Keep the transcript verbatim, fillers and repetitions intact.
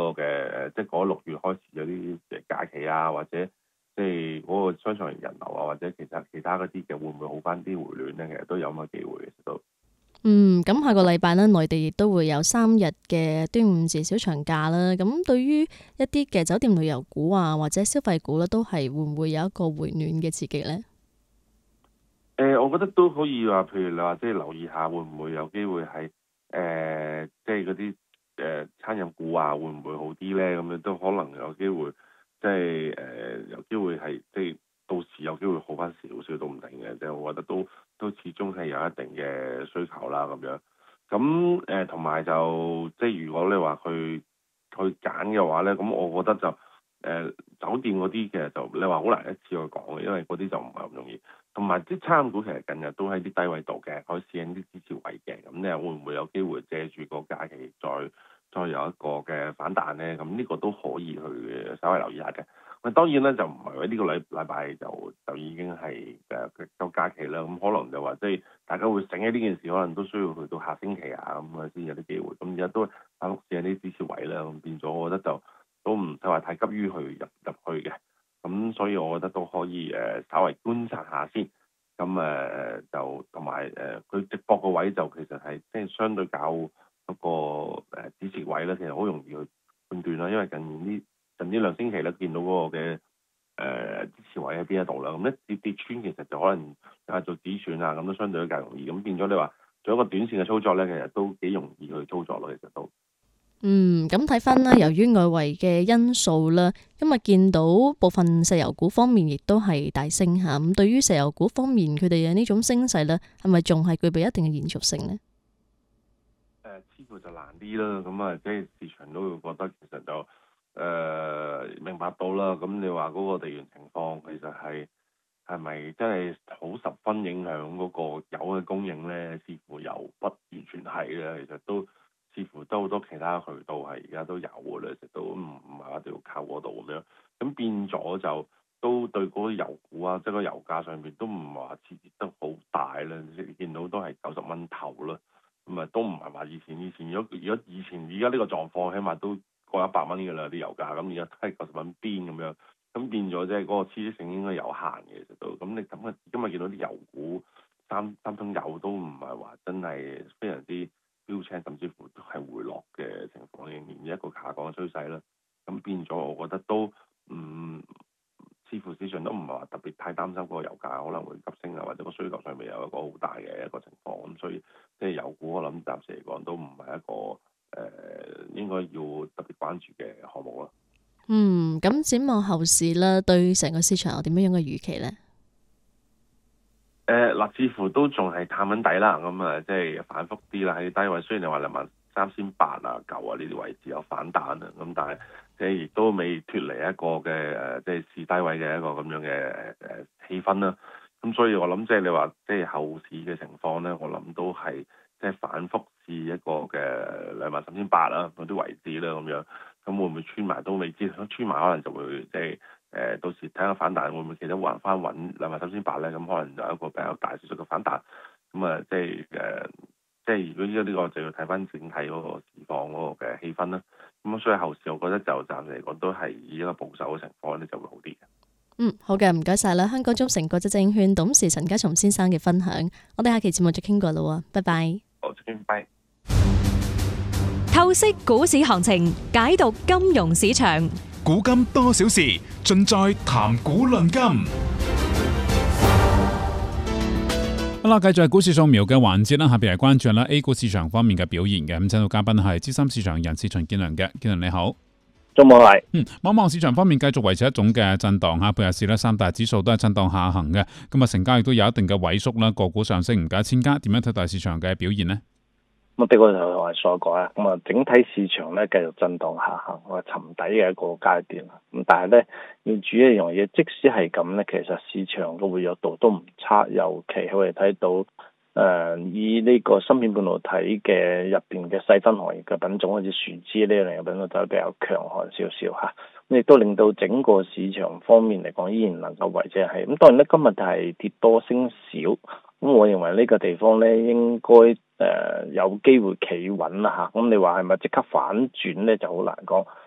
嗰個嘅誒，即係嗰六月開始有啲誒假期啊，或者即係嗰個商場人流啊，或者其實其他嗰啲嘅會唔會好翻啲回暖咧？其實都有咁嘅機會嘅都。 嗯，咁下個禮拜咧，內地亦都會有三日嘅端午節小長假啦。咁對於一啲嘅酒店旅遊股啊，或者消費股咧，都係會唔會有一個回暖嘅刺激咧？ 誒、呃，我覺得都可以話，譬如你話即係留意下，會唔會有機會係誒、呃，即係嗰啲誒餐飲股啊，會唔會好啲咧？咁樣都可能有機會，即係誒、呃、有機會係即係到時有機會好翻少少都唔定嘅。即係我覺得都都始終係有一定嘅需求啦，咁樣。咁誒同埋就即係如果你話去去揀嘅話咧，咁我覺得就誒、呃、酒店嗰啲其實就你話好難一次去講嘅，因為嗰啲就唔係咁容易。同埋啲餐飲股其實近日都喺啲低位度嘅，可以試緊啲支持位嘅。咁你又會唔會有機會借住個假期再再有一個嘅反彈咧？咁呢個都可以去稍微留意下嘅。咁當然咧就唔係話呢個禮禮拜就就已經係誒夠假期啦。咁可能就話即係大家會醒起呢件事，可能都需要去到下星期啊咁啊先有啲機會。咁而家都反覆試緊啲支持位啦。咁變咗我覺得就都唔使話太急於去入入去嘅。咁所以我覺得都可以誒、呃、稍微觀察下先。咁誒、呃、就同埋誒佢直播個位就其實係即係相對較嗰、那個誒、呃、支持位咧，其實好容易去判斷啦。因為近呢近呢兩星期咧見到嗰個嘅誒、呃、支持位喺邊一度啦。咁一跌跌穿其實就可能啊做止損啊，咁都相對都較容易。咁變咗你話做一個短線嘅操作咧，其實都幾容易去操作咯。其實都。 嗯，咁睇翻啦，由於外圍嘅因素啦，今日見到部分石油股方面亦都係大升吓。咁對於石油股方面，佢哋嘅呢種升勢咧，係咪仲係具備一定嘅延續性呢？誒、 呃，似乎就難啲啦。咁啊，即係市場都會覺得其實就誒、呃、明白到啦。咁你話嗰個地緣情況其實係係咪真係好十分影響嗰個油嘅供應咧？似乎又不完全係嘅，其實都。似乎都好多其他渠道係而家都有嘅咧，其實都唔唔係話一定要靠嗰度咁樣，咁變咗就都對嗰啲油股啊，即係個油價上面都唔係話刺激得好大啦，你見到都係九十蚊頭啦，咁啊都唔係話以前以前如果如果以前而家呢個狀況，起碼都過一百蚊嘅啦啲油價，咁而家都係九十蚊邊咁樣，咁變咗即係嗰個刺激性應該有限嘅，其實都咁你咁啊今日見到啲油股三三桶油都唔係話真係非常之標青，甚至乎都係回落嘅情況，仍然一個下降嘅趨勢啦。咁變咗，我覺得都唔、嗯、似乎市場都唔係話特別太擔心嗰個油價可能會急升啊，或者個需求上面有一個好大嘅一個情況。咁所以即係油股，我諗暫時嚟講都唔係一個誒、呃、應該要特別關注嘅項目咯。 嗯，咁展望後市啦，對成個市場有點樣樣嘅預期呢？ 誒嗱、呃，似乎都仲係探緊底啦，咁啊，即係反覆啲啦，喺低位。雖然你話兩萬三千八啊、九啊呢啲位置有反彈啊，咁但係即係亦都未脫離一個嘅誒、呃，即係試低位嘅一個咁樣嘅誒誒氣氛啦。咁所以我諗，即係你話即係後市嘅情況咧，我諗都係即係反覆試一個嘅兩萬三千八啦嗰啲位置啦，咁樣。咁會唔會穿埋都未知，穿埋可能就會即係。誒、呃、到時睇下反彈會唔會其實還翻穩兩萬三千八咧，咁可能就有一個比較大少少嘅反彈。咁啊、呃，即係誒、呃，即係如果依家呢個就要睇翻整體嗰個市況嗰個嘅氣氛啦。咁所以後市我覺得就暫時嚟講都係以一個保守嘅情況咧就會好啲嘅。 嗯，好嘅，唔該晒啦。香港中誠國際證券董事陳家松先生嘅分享，我哋下期節目再傾過啦喎，拜拜。 好，再見，拜。 透析股市行情，解讀金融市場。 古今多少事，盡在談股論金。好啦，繼續係股市掃描嘅環節啦，下邊係關注啦 A 股市場方面嘅表現嘅。咁請到嘉賓係資深市場人士陳建良嘅，建良你好。 中午係。 嗯，望望市場方面繼續維持一種嘅震盪吓，配合市咧三大指數都係震盪下行嘅。咁啊，成交亦都有一定嘅萎縮啦，個股上升唔夠一千家。點樣睇大市場嘅表現呢？ 咁啊，的確就係我所講啦。咁啊，整體市場咧繼續震盪下行，我沉底嘅一個階段啦。咁但係咧，要注意一樣嘢，即使係咁咧，其實市場嘅活躍度都唔差。尤其係我哋睇到誒、呃，以呢個芯片半導體嘅入邊嘅細分行業嘅品種，好似樹脂呢類嘅品種就比較強悍少少嚇。咁亦都令到整個市場方面嚟講，依然能夠維持係。咁當然咧，今日係跌多升少。咁我認為呢個地方咧應該誒、呃、有機會企穩啦嚇，咁你話係咪即刻反轉咧就好難講。